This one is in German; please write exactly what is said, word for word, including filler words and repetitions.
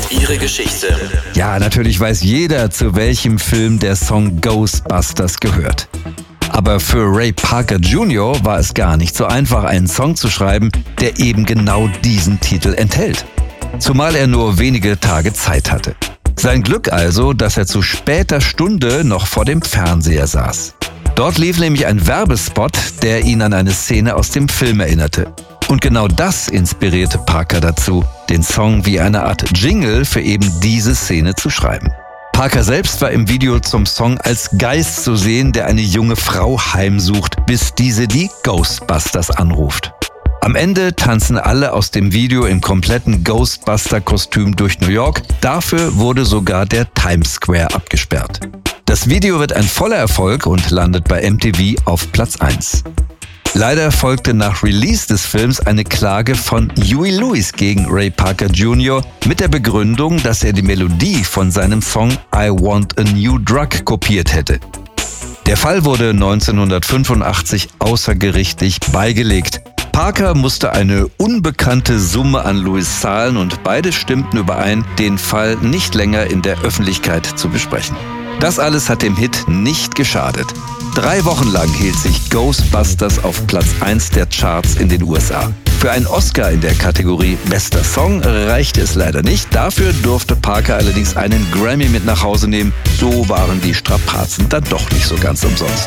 ihre Geschichte. Ja, natürlich weiß jeder, zu welchem Film der Song Ghostbusters gehört. Aber für Ray Parker Junior war es gar nicht so einfach, einen Song zu schreiben, der eben genau diesen Titel enthält. Zumal er nur wenige Tage Zeit hatte. Sein Glück also, dass er zu später Stunde noch vor dem Fernseher saß. Dort lief nämlich ein Werbespot, der ihn an eine Szene aus dem Film erinnerte. Und genau das inspirierte Parker dazu, den Song wie eine Art Jingle für eben diese Szene zu schreiben. Parker selbst war im Video zum Song als Geist zu sehen, der eine junge Frau heimsucht, bis diese die Ghostbusters anruft. Am Ende tanzen alle aus dem Video im kompletten Ghostbuster-Kostüm durch New York. Dafür wurde sogar der Times Square abgesperrt. Das Video wird ein voller Erfolg und landet bei M T V auf Platz eins. Leider folgte nach Release des Films eine Klage von Huey Lewis gegen Ray Parker Junior mit der Begründung, dass er die Melodie von seinem Song I Want a New Drug kopiert hätte. Der Fall wurde neunzehnhundertfünfundachtzig außergerichtlich beigelegt. Parker musste eine unbekannte Summe an Lewis zahlen und beide stimmten überein, den Fall nicht länger in der Öffentlichkeit zu besprechen. Das alles hat dem Hit nicht geschadet. Drei Wochen lang hielt sich Ghostbusters auf Platz eins der Charts in den U S A. Für einen Oscar in der Kategorie Bester Song reichte es leider nicht. Dafür durfte Parker allerdings einen Grammy mit nach Hause nehmen. So waren die Strapazen dann doch nicht so ganz umsonst.